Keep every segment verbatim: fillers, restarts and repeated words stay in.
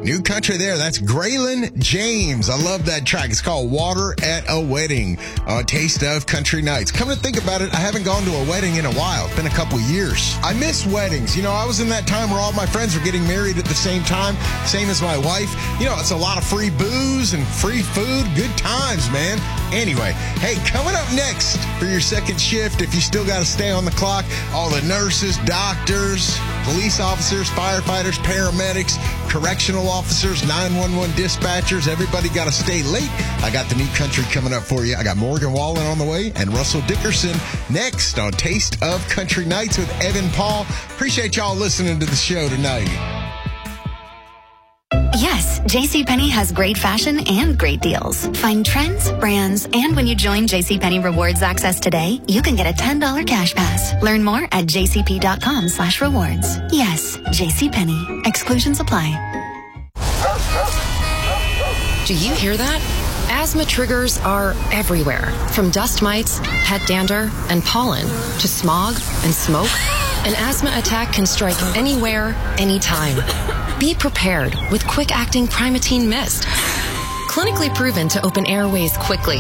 New country there. That's Graylin James. I love that track. It's called Water at a Wedding. Uh, Taste of Country Nights. Come to think about it, I haven't gone to a wedding in a while. It's been a couple years. I miss weddings. You know, I was in that time where all my friends were getting married at the same time, same as my wife. You know, it's a lot of free booze and free food. Good times, man. Anyway, hey, coming up next for your second shift, if you still got to stay on the clock, all the nurses, doctors, police officers, firefighters, paramedics, correctional officers, nine one one dispatchers, everybody got to stay late. I got the new country coming up for you. I got Morgan Wallen on the way and Russell Dickerson next on Taste of Country Nights with Evan Paul. Appreciate y'all listening to the show tonight. Yes, JCPenney has great fashion and great deals. Find trends, brands, and when you join JCPenney Rewards Access today, you can get a ten dollars cash pass. Learn more at jcp.com slash rewards. Yes, JCPenney. Exclusions apply. Do you hear that? Asthma triggers are everywhere, from dust mites, pet dander, and pollen, to smog and smoke. An asthma attack can strike anywhere, anytime. Be prepared with quick-acting Primatene Mist. Clinically proven to open airways quickly.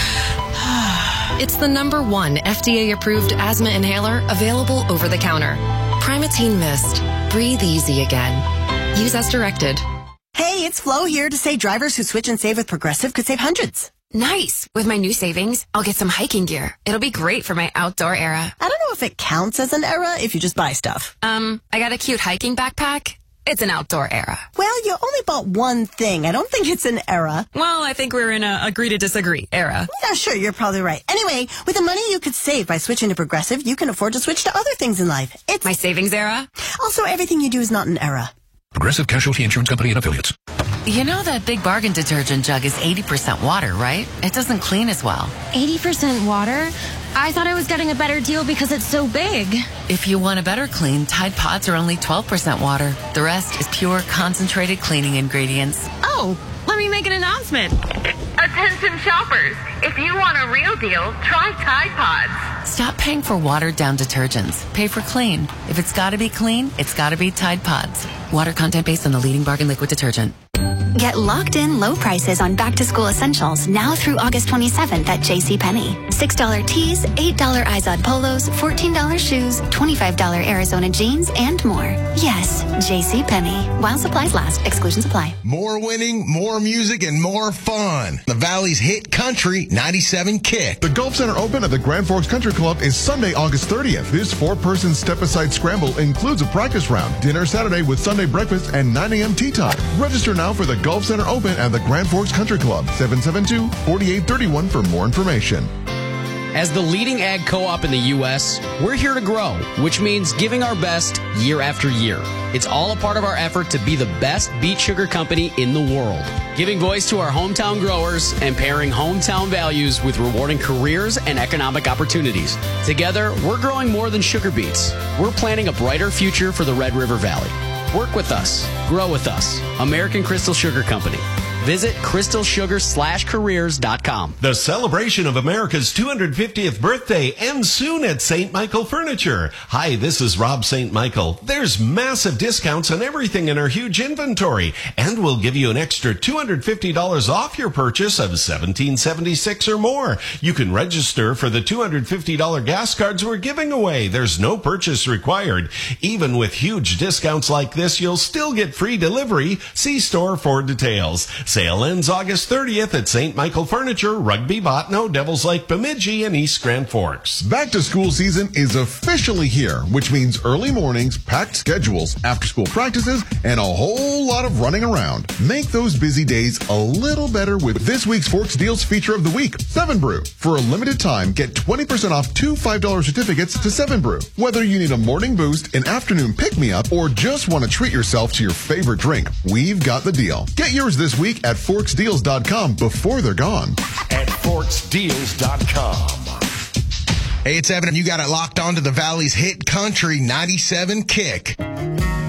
It's the number one F D A-approved asthma inhaler available over the counter. Primatene Mist. Breathe easy again. Use as directed. Hey, it's Flo here to say drivers who switch and save with Progressive could save hundreds. Nice. With my new savings, I'll get some hiking gear. It'll be great for my outdoor era. I don't know if it counts as an era if you just buy stuff. Um, I got a cute hiking backpack. It's an outdoor era. Well, you only bought one thing. I don't think it's an era. Well, I think we're in a agree to disagree era. Yeah, sure, you're probably right. Anyway, with the money you could save by switching to Progressive, you can afford to switch to other things in life. It's my savings era. Also, everything you do is not an era. Progressive Casualty Insurance Company and Affiliates. You know that Big Bargain detergent jug is eighty percent water, right? It doesn't clean as well. eighty percent water? I thought I was getting a better deal because it's so big. If you want a better clean, Tide Pods are only twelve percent water. The rest is pure, concentrated cleaning ingredients. Oh, let me make an announcement. Attention shoppers, if you want a real deal, try Tide Pods. Stop paying for watered-down detergents. Pay for clean. If it's got to be clean, it's got to be Tide Pods. Water content based on the leading bargain liquid detergent. Get locked-in low prices on back-to-school essentials now through August twenty-seventh at JCPenney. six dollars tees, eight dollars Izod polos, fourteen dollars shoes, twenty-five dollars Arizona jeans, and more. Yes, JCPenney. While supplies last, exclusions apply. More winning, more music, and more fun. The Valley's hit country ninety-seven Kick. The Gulf Center Open at the Grand Forks Country Club is Sunday, August thirtieth. This four-person step-aside scramble includes a practice round, dinner Saturday with Sunday breakfast, and nine a.m. tea time. Register now for the Gulf Center Open at the Grand Forks Country Club. seven seven two, four eight three one for more information. As the leading ag co-op in the U S, we're here to grow, which means giving our best year after year. It's all a part of our effort to be the best beet sugar company in the world, giving voice to our hometown growers and pairing hometown values with rewarding careers and economic opportunities. Together, we're growing more than sugar beets. We're planning a brighter future for the Red River Valley. Work with us. Grow with us. American Crystal Sugar Company. Visit crystal sugar slash careers dot com. The celebration of America's two hundred fiftieth birthday ends soon at Saint Michael Furniture. Hi, this is Rob Saint Michael. There's massive discounts on everything in our huge inventory, and we'll give you an extra two hundred fifty dollars off your purchase of seventeen seventy-six or more. You can register for the two hundred fifty dollars gas cards we're giving away. There's no purchase required. Even with huge discounts like this, you'll still get free delivery. See store for details. Sale ends August thirtieth at Saint Michael Furniture, Rugby, Botno, Devils Lake, Bemidji, and East Grand Forks. Back to school season is officially here, which means early mornings, packed schedules, after-school practices, and a whole lot of running around. Make those busy days a little better with this week's Forks Deals feature of the week, Seven Brew. For a limited time, get twenty percent off two five dollar certificates to Seven Brew. Whether you need a morning boost, an afternoon pick-me-up, or just want to treat yourself to your favorite drink, we've got the deal. Get yours this week at forks deals dot com before they're gone. At forks deals dot com. Hey, it's Evan, and you got it locked onto the Valley's hit country ninety-seven Kick.